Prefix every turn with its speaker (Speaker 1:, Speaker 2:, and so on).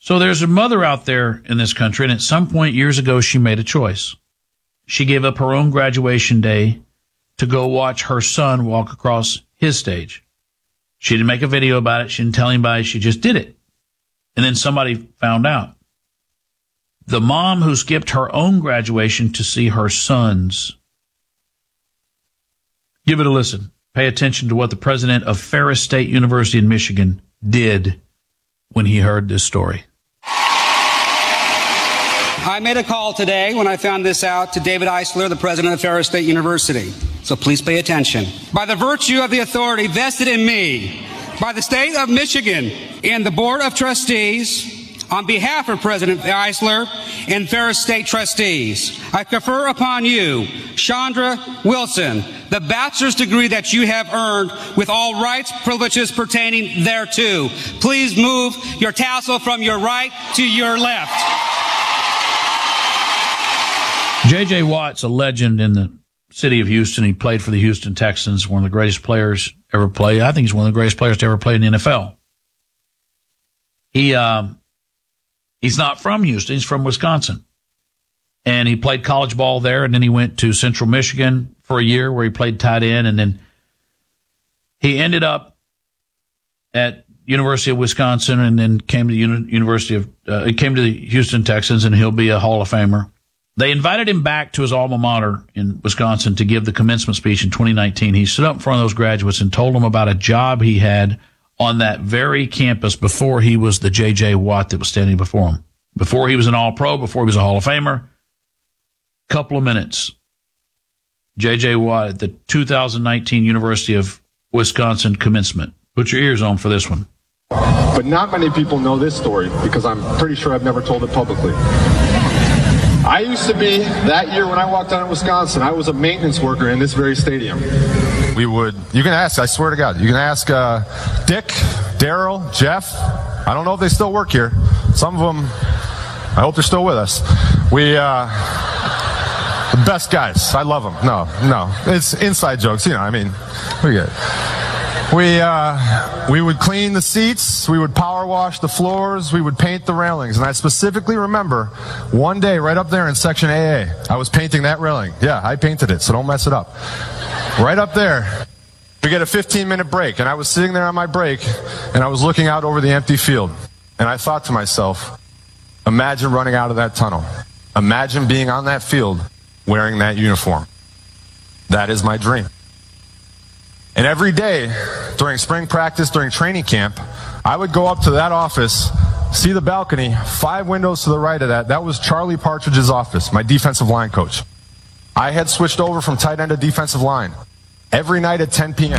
Speaker 1: So there's a mother out there in this country, and at some point years ago, she made a choice. She gave up her own graduation day to go watch her son walk across his stage. She didn't make a video about it. She didn't tell anybody. She just did it. And then somebody found out. The mom who skipped her own graduation to see her son's. Give it a listen. Pay attention to what the president of Ferris State University in Michigan did when he heard this story.
Speaker 2: I made a call today when I found this out to David Eisler, the president of Ferris State University. So please pay attention. By the virtue of the authority vested in me by the state of Michigan and the Board of Trustees, on behalf of President Eisler and Ferris State trustees, I confer upon you, Chandra Wilson, the bachelor's degree that you have earned with all rights, privileges pertaining thereto. Please move your tassel from your right to your left.
Speaker 1: J.J. Watt's a legend in the city of Houston. He played for the Houston Texans, one of the greatest players ever played. I think he's one of the greatest players to ever play in the NFL. He's not from Houston. He's from Wisconsin. And he played college ball there, and then he went to Central Michigan for a year where he played tight end, and then he ended up at University of Wisconsin and then came to came to the Houston Texans, and he'll be a Hall of Famer. They invited him back to his alma mater in Wisconsin to give the commencement speech in 2019. He stood up in front of those graduates and told them about a job he had on that very campus before he was the J.J. Watt that was standing before him. Before he was an All-Pro, before he was a Hall of Famer. Couple of minutes. J.J. Watt at the 2019 University of Wisconsin commencement. Put your ears on for this one.
Speaker 3: But not many people know this story because I'm pretty sure I've never told it publicly. I used to be, that year when I walked out in Wisconsin, I was a maintenance worker in this very stadium.
Speaker 4: You can ask, I swear to God, you can ask Dick, Daryl, Jeff. I don't know if they still work here. Some of them, I hope they're still with us. The best guys. I love them. No. It's inside jokes, I mean, we get it. We would clean the seats, we would power wash the floors, we would paint the railings. And I specifically remember one day right up there in section AA, I was painting that railing. Yeah, I painted it, so don't mess it up. Right up there, we get a 15-minute break, and I was sitting there on my break, and I was looking out over the empty field. And I thought to myself, imagine running out of that tunnel. Imagine being on that field wearing that uniform. That is my dream. And every day, during spring practice, during training camp, I would go up to that office, see the balcony, 5 windows to the right of that. That was Charlie Partridge's office, my defensive line coach. I had switched over from tight end to defensive line. Every night at 10 p.m.,